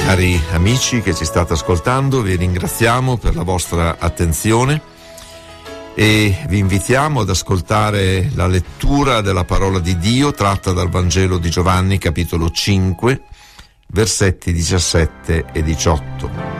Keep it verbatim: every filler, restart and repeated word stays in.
Cari amici che ci state ascoltando, vi ringraziamo per la vostra attenzione e vi invitiamo ad ascoltare la lettura della parola di Dio tratta dal Vangelo di Giovanni, capitolo cinque, versetti diciassette e diciotto.